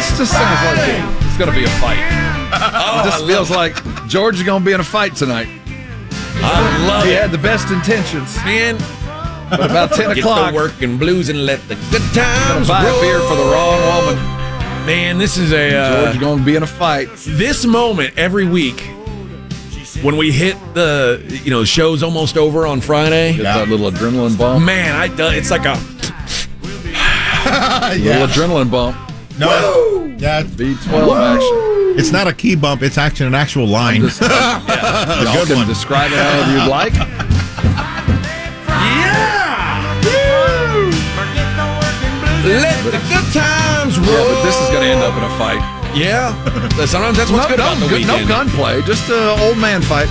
This just sounds like it's going to be a fight. This feels like George is going to be in a fight tonight. I love He it. had the best intentions. Man, But about 10 get o'clock, the working blues and let the good going times to buy roll. a beer for the wrong woman. Man, this is a George is going to be in a fight. this moment every week when we hit the show's almost over on Friday. Get that little adrenaline bump. Man, it's like a Little adrenaline bump. No. Yeah. B12 action. It's not a key bump. It's actually an actual line. Y'all can describe it however you'd like. let the good times roll. Yeah, but this is going to end up in a fight. Yeah, sometimes that's what's good about the weekend. No gunplay, just an old man fight.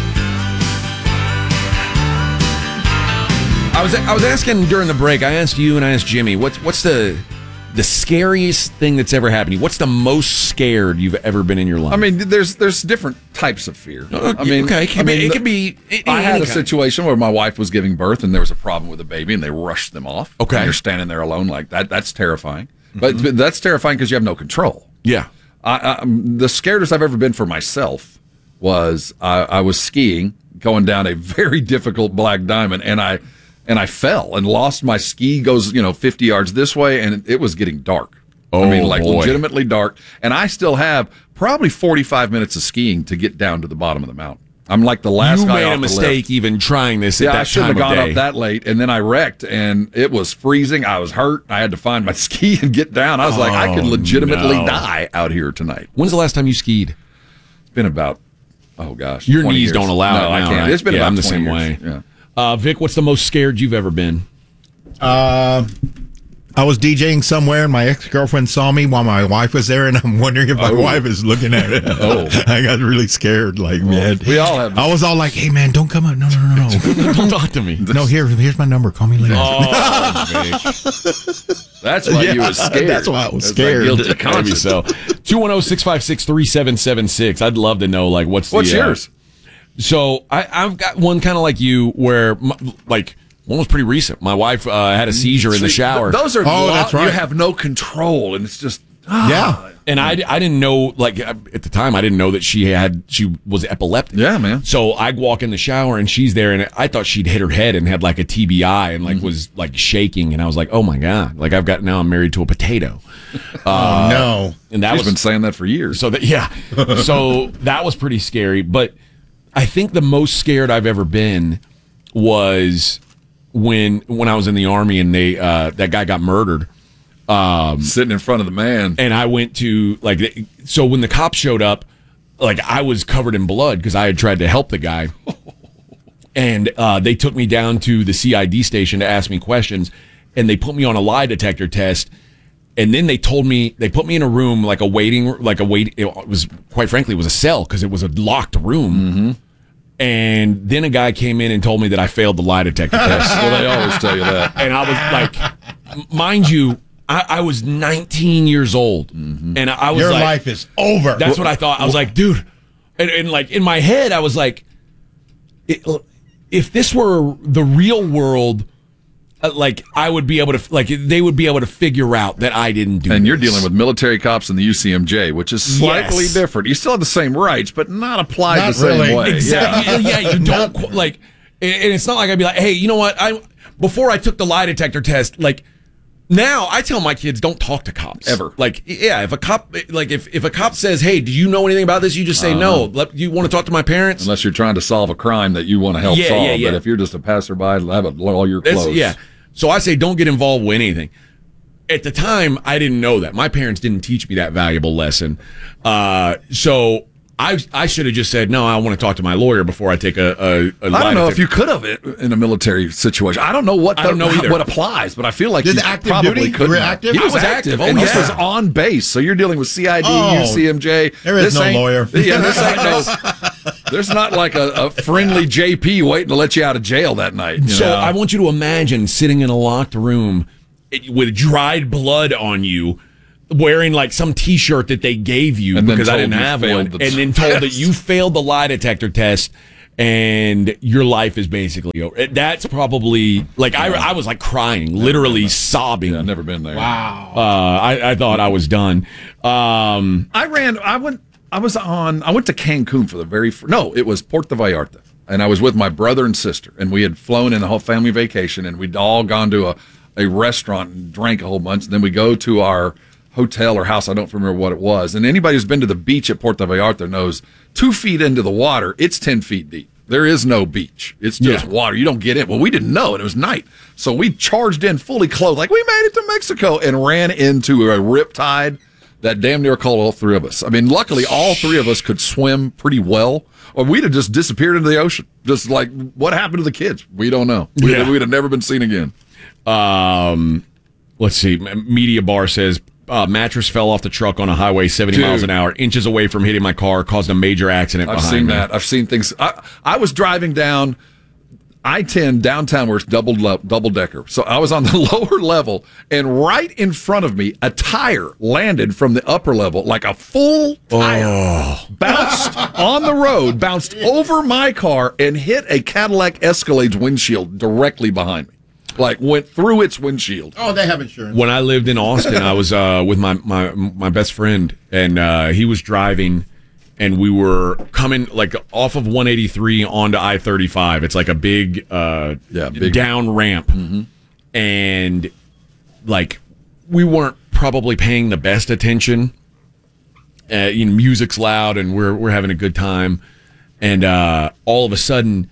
I was asking during the break. I asked you and I asked Jimmy, what's the scariest thing that's ever happened to you? What's the most scared you've ever been in your life? I mean, there's different types of fear. I mean, okay, it can be. I had a situation where my wife was giving birth and there was a problem with the baby and they rushed them off. Okay. And you're standing there alone like that. That's terrifying. But that's terrifying because you have no control. Yeah. The scaredest I've ever been for myself was I was skiing going down a very difficult black diamond and I fell and lost my ski. Goes 50 yards this way and it was getting dark. Oh, I mean, like boy. legitimately dark. And I still have probably 45 minutes of skiing to get down to the bottom of the mountain. I'm like the last You guy made off a the mistake lift. even trying this at Yeah, I that shouldn't time have of gone day. up that late, and then I wrecked, and it was freezing. I was hurt. I had to find my ski and get down. I was like, I could legitimately die out here tonight. When's the last time you skied? It's been about, oh gosh, Your 20 knees years. don't allow no, it I now, can't. right? It's been Yeah, about I'm the 20 same years. way. Yeah. Vic, what's the most scared you've ever been? I was DJing somewhere and my ex-girlfriend saw me while my wife was there, and I'm wondering if my wife is looking at it. Oh. I got really scared. Like, man. We all have. I was all like, hey, man, don't come up. No. Don't talk to me. No, here's my number. Call me later. Oh, Vic. That's why you was scared. That's why I was That's scared. Like guilty Maybe conscience. so. 210-656-3776. I'd love to know, like, what's yours? So I've got one kind of like you where, one was pretty recent. My wife had a seizure in the shower. Those are. that's right. You have no control, and it's just. Yeah. And I didn't know, like, at the time, I didn't know that she was epileptic. Yeah, man. So I walk in the shower and she's there, and I thought she'd hit her head and had like a TBI and like was like shaking. And I was like, oh my God, like now I'm married to a potato. No. And that I've was been saying that for years. so that was pretty scary. But I think the most scared I've ever been was when I was in the Army and that guy got murdered. Sitting in front of the man. And I went to so when the cops showed up, like I was covered in blood because I had tried to help the guy. And they took me down to the CID station to ask me questions, and they put me on a lie detector test. And then they put me in a room it was, quite frankly, it was a cell because it was a locked room. Mm-hmm. And then a guy came in and told me that I failed the lie detector test. Well, they always tell you that. And I was like, mind you, I was 19 years old. Mm-hmm. And I was Your like, life is over. that's what I thought. I was like, dude. And like in my head, I was like, if this were the real world, like I would be able to, like they would be able to figure out that I didn't do. And you're this. dealing with military cops and the UCMJ, which is slightly Yes. different. You still have the same rights, but not applied Not the same really. way. Exactly. Yeah, you don't like, and it's not like I'd be like, hey, you know what? Before I took the lie detector test, like now I tell my kids don't talk to cops Ever. Like, yeah, if a cop, like if a cop says, hey, do you know anything about this? You just say no. You want to talk to my parents? Unless you're trying to solve a crime that you want to help Yeah, solve. yeah, yeah. But if you're just a passerby, have all your clothes. Yeah. So I say don't get involved with anything. At the time, I didn't know that. My parents didn't teach me that valuable lesson. So I should have just said, no, I want to talk to my lawyer before I take a I don't know if you could have in a military situation. I don't know what I don't know either. what applies, but I feel like Did you active probably duty? could. You were active? He I was was active. active. Oh, and this yeah. was on base, so you're dealing with CID, Oh, UCMJ. there is This no ain't- lawyer. Yeah, this ain't no. There's not like a friendly JP waiting to let you out of jail that night. So I want you to imagine sitting in a locked room with dried blood on you, wearing like some T-shirt that they gave you And then because I told didn't you have failed one, the and then told that test. you failed the lie detector test, and your life is basically over. That's probably like I was like crying, literally sobbing. Yeah, I've never been there. Wow. I thought I was done. I went to Cancun for the it was Puerto Vallarta. And I was with my brother and sister, and we had flown in the whole family vacation, and we'd all gone to a restaurant and drank a whole bunch. And then we go to our hotel or house. I don't remember what it was. And anybody who's been to the beach at Puerto Vallarta knows 2 feet into the water, it's 10 feet deep. There is no beach. It's just water. You don't get in. Well, we didn't know, and it was night. So we charged in fully clothed, like we made it to Mexico, and ran into a riptide that damn near caught all three of us. I mean, luckily, all three of us could swim pretty well, or we'd have just disappeared into the ocean. Just like, what happened to the kids? We don't know. We'd have never been seen again. Let's see. Media Bar says, mattress fell off the truck on a highway 70 miles an hour, inches away from hitting my car, caused a major accident I've behind seen me. that. I've seen things. I was driving down I-10 downtown where it's double-decker. So I was on the lower level, and right in front of me, a tire landed from the upper level, like a full tire, bounced on the road, bounced over my car, and hit a Cadillac Escalade's windshield directly behind me. Like, went through its windshield. Oh, they have insurance. When I lived in Austin, I was with my best friend, and he was driving, and we were coming like off of 183 onto I-35. It's like a big, big down ramp, and like we weren't probably paying the best attention. Music's loud, and we're having a good time, and all of a sudden,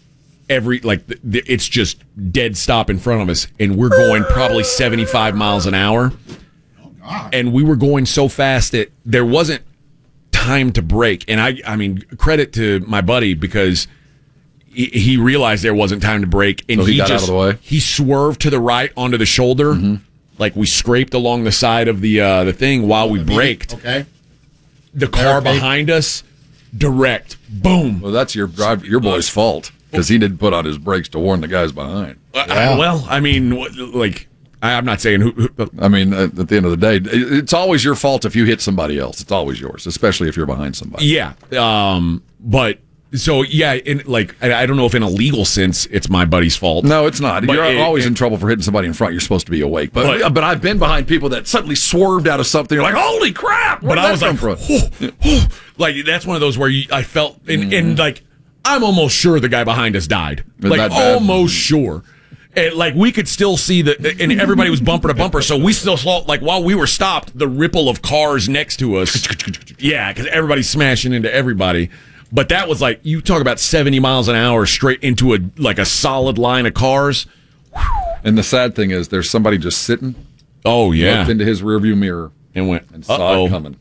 it's just dead stop in front of us, and we're going probably 75 miles an hour, and we were going so fast that there wasn't time to brake. And I mean, credit to my buddy, because he realized there wasn't time to brake, and so he got out of the way. He swerved to the right onto the shoulder, like we scraped along the side of the thing while we braked. Okay, the car behind us, direct, boom. Well, that's your boy's fault, because he didn't put on his brakes to warn the guys behind. Well, I mean, like, I'm not saying who. I mean, at the end of the day, it's always your fault if you hit somebody else. It's always yours, especially if you're behind somebody. Yeah. But so yeah, I don't know if in a legal sense it's my buddy's fault. No, it's not. You're always in trouble for hitting somebody in front. You're supposed to be awake. But I've been behind people that suddenly swerved out of something. You're like, holy crap! But I was like, like that's one of those where I felt and like I'm almost sure the guy behind us died. Like almost sure. And like we could still see and everybody was bumper to bumper, so we still saw, like, while we were stopped, the ripple of cars next to us. Yeah, because everybody's smashing into everybody. But that was like, you talk about 70 miles an hour straight into a solid line of cars. And the sad thing is, there's somebody just sitting. Oh yeah, looked into his rearview mirror and went and saw it coming.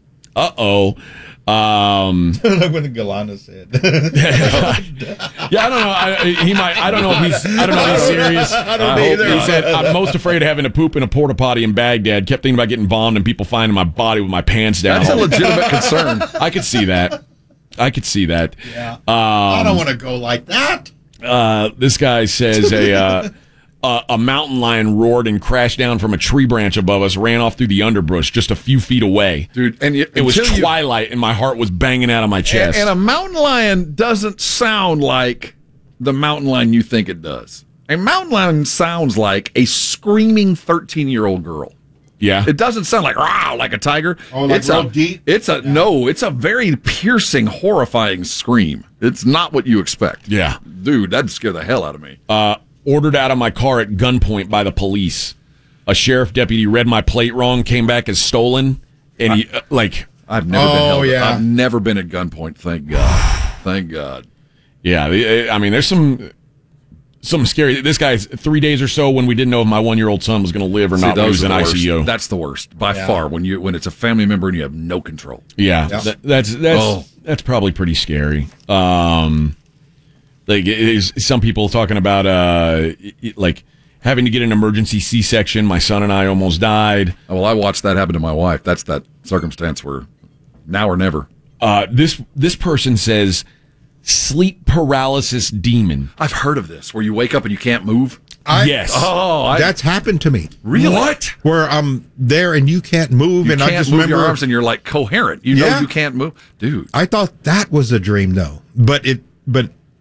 Like when Galana said. Yeah, I don't know. He might. I don't know if he's serious. I don't either. He said, "I'm most afraid of having to poop in a porta potty in Baghdad. Kept thinking about getting bombed and people finding my body with my pants down." That's a legitimate concern. I could see that. Yeah. I don't want to go like that. This guy says a mountain lion roared and crashed down from a tree branch above us, ran off through the underbrush just a few feet away. Dude, and it was twilight, and my heart was banging out of my chest. And a mountain lion doesn't sound like the mountain lion you think it does. A mountain lion sounds like a screaming 13-year-old girl. Yeah. It doesn't sound like, rah, like a tiger. Oh, like real deep? It's a very piercing, horrifying scream. It's not what you expect. Yeah. Dude, that'd scare the hell out of me. Ordered out of my car at gunpoint by the police. A sheriff deputy read my plate wrong, came back as stolen, and I've never been at gunpoint, thank God. Thank God. Yeah, I mean, there's some scary. This guy's 3 days or so when we didn't know if my 1-year-old son was going to live or not. He was in ICU. That's the worst by far when it's a family member and you have no control. Yeah, that's probably pretty scary. Some people talking about like having to get an emergency C-section. My son and I almost died. Oh, well, I watched that happen to my wife. That's that circumstance where now or never. This person says sleep paralysis demon. I've heard of this where you wake up and you can't move. Yes. That's happened to me. Really? What? Where I'm there and you can't move, You and can't I just move remember your arms and you're like coherent. You know you can't move, dude. I thought that was a dream, though. But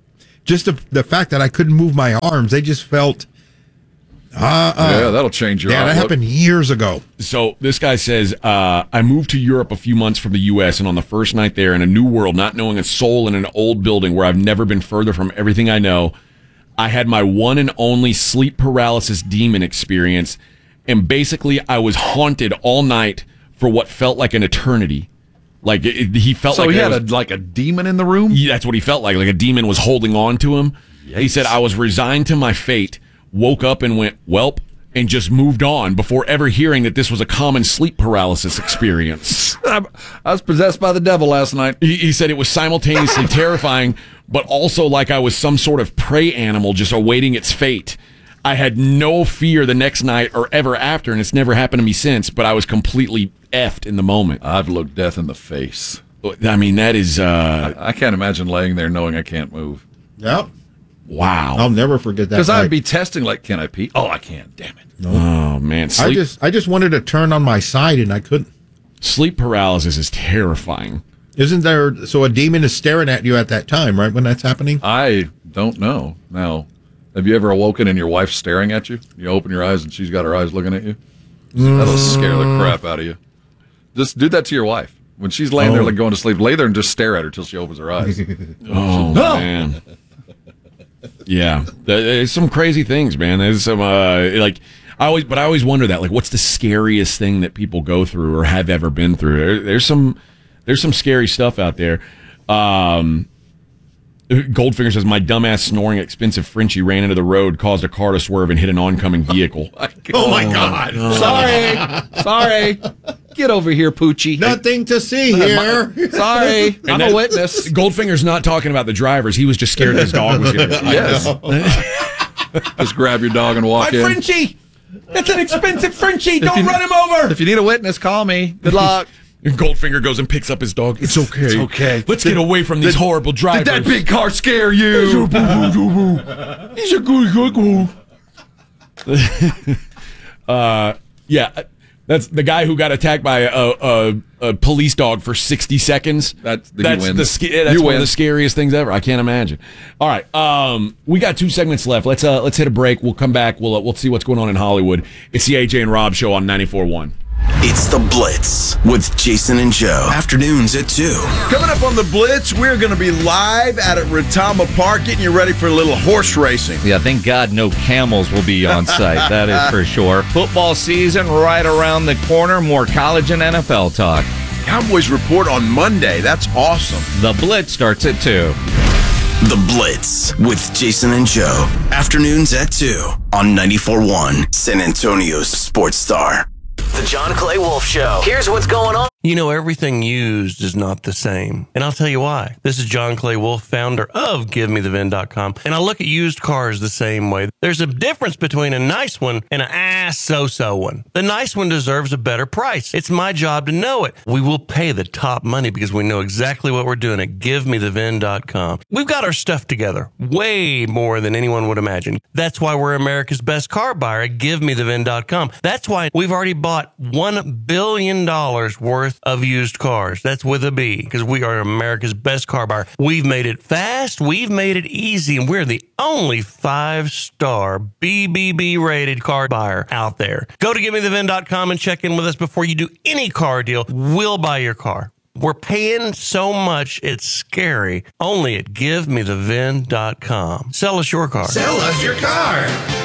just the fact that I couldn't move my arms, they just felt. Yeah, that'll change your Yeah, that outlook. happened years ago. So this guy says, I moved to Europe a few months from the U.S., and on the first night there in a new world, not knowing a soul in an old building where I've never been further from everything I know, I had my one and only sleep paralysis demon experience, and basically I was haunted all night for what felt like an eternity. Like he felt So like he there had was- like a demon in the room? Yeah, that's what he felt like a demon was holding on to him. He said, I was resigned to my fate, woke up and went, welp, and just moved on before ever hearing that this was a common sleep paralysis experience. I was possessed by the devil last night. He said it was simultaneously terrifying, but also like I was some sort of prey animal just awaiting its fate. I had no fear the next night or ever after, and it's never happened to me since, but I was completely effed in the moment. I've looked death in the face. I mean, that is, I can't imagine laying there knowing I can't move. Yep. wow. I'll never forget that. Because I'd night. be testing, like, can I pee? Oh, I can't. Damn it. Oh, man. I just wanted to turn on my side and I couldn't. Sleep paralysis is terrifying. Isn't there? So a demon is staring at you at that time, right? When that's happening. I don't know. Now, have you ever awoken and your wife's staring at you? You open your eyes and she's got her eyes looking at you? That'll scare the crap out of you. Just do that to your wife. When she's laying there like going to sleep, lay there and just stare at her till she opens her eyes. Oh, man. Yeah. There's some crazy things, man. There's some, I always wonder that, like, what's the scariest thing that people go through or have ever been through? There's some scary stuff out there. Goldfinger says, my dumbass snoring expensive Frenchie ran into the road, caused a car to swerve, and hit an oncoming vehicle. Oh my God! Sorry. Get over here, Poochie. Nothing to see here. Sorry. I'm a witness. Goldfinger's not talking about the drivers. He was just scared his dog was going to Yes. Just grab your dog and walk in. Frenchie! That's an expensive Frenchie! Don't you- run him over! If you need a witness, call me. Good luck. And Goldfinger goes and picks up his dog. It's okay. It's okay. Let's get away from these horrible drivers. Did that big car scare you? He's a good. Yeah, that's the guy who got attacked by a police dog for 60 seconds. That's one of the scariest things ever. I can't imagine. All right, we got 2 segments left. Let's hit a break. We'll come back. We'll see what's going on in Hollywood. It's the AJ and Rob show on 94.1. It's The Blitz with Jason and Joe. Afternoons at 2. Coming up on The Blitz, we're going to be live out at Retama Park, getting you ready for a little horse racing. Yeah, thank God no camels will be on site. That is for sure. Football season right around the corner. More college and NFL talk. Cowboys report on Monday. That's awesome. The Blitz starts at 2. The Blitz with Jason and Joe. Afternoons at 2 on 94.1 San Antonio's Sports Star. The John Clay Wolf Show. Here's what's going on. You know, everything used is not the same. And I'll tell you why. This is John Clay Wolf, founder of GiveMeTheVin.com. And I look at used cars the same way. There's a difference between a nice one and an so-so one. The nice one deserves a better price. It's my job to know it. We will pay the top money because we know exactly what we're doing at GiveMeTheVin.com. We've got our stuff together way more than anyone would imagine. That's why we're America's best car buyer at GiveMeTheVin.com. That's why we've already bought $1 billion worth of used cars. That's with a B, because we are America's best car buyer. We've made it fast, we've made it easy, and we're the only 5-star BBB rated car buyer out there. Go to GiveMeTheVin.com and check in with us before you do any car deal. We'll buy your car. We're paying so much, it's scary. Only at GiveMeTheVin.com. Sell us your car. Sell us your car.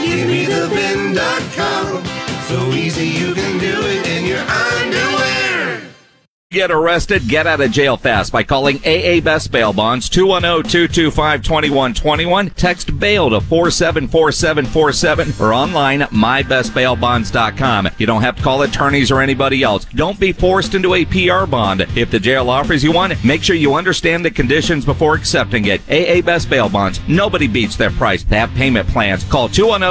GiveMeTheVin.com. So easy you can do it in your underwear. Get arrested, get out of jail fast by calling AA Best Bail Bonds, 210-225-2121. Text bail to 474747 or online at mybestbailbonds.com. You don't have to call attorneys or anybody else. Don't be forced into a PR bond. If the jail offers you one, make sure you understand the conditions before accepting it. AA Best Bail Bonds. Nobody beats their price. They have payment plans. Call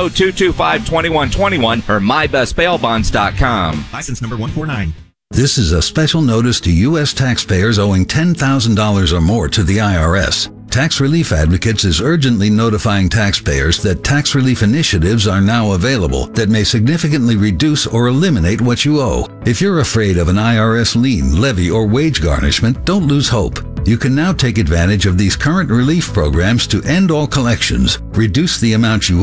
210-225-2121 or mybestbailbonds.com. License number 149. This is a special notice to U.S. taxpayers owing $10,000 or more to the IRS. Tax Relief Advocates is urgently notifying taxpayers that tax relief initiatives are now available that may significantly reduce or eliminate what you owe. If you're afraid of an IRS lien, levy, or wage garnishment, don't lose hope. You can now take advantage of these current relief programs to end all collections, reduce the amount you